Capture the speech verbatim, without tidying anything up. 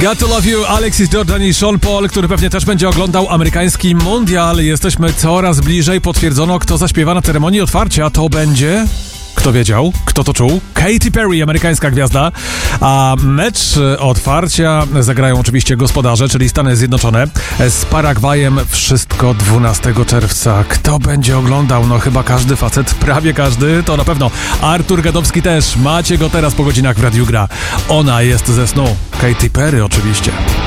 Got to Love You, Alexis Jordan i Sean Paul, który pewnie też będzie oglądał amerykański mundial. Jesteśmy coraz bliżej. Potwierdzono, kto zaśpiewa na ceremonii otwarcia. To będzie... Kto wiedział? Kto to czuł? Katy Perry, amerykańska gwiazda. A mecz otwarcia zagrają oczywiście gospodarze, czyli Stany Zjednoczone z Paragwajem. Wszystko dwunastego czerwca. Kto będzie oglądał? No chyba każdy facet, prawie każdy, to na pewno. Artur Gadowski też. Macie go teraz po godzinach w Radiu Gra. Ona jest ze snu. Katy Perry oczywiście.